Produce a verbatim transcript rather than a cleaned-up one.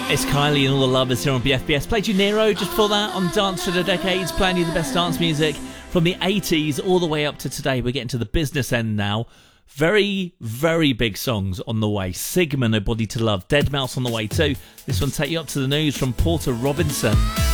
It's Kylie and all the lovers here on B F B S. Played you Nero just before that on Dance for the Decades, playing you the best dance music from the eighties all the way up to today. We're getting to the business end now. Very, very big songs on the way. Sigma, Nobody to Love. Dead Mouse on the way too. This one take you up to the news from Porter Robinson.